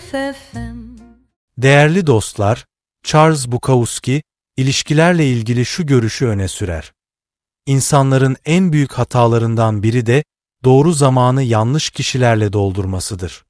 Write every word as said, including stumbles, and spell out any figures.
F F M. Değerli dostlar, Charles Bukowski, ilişkilerle ilgili şu görüşü öne sürer. İnsanların en büyük hatalarından biri de doğru zamanı yanlış kişilerle doldurmasıdır.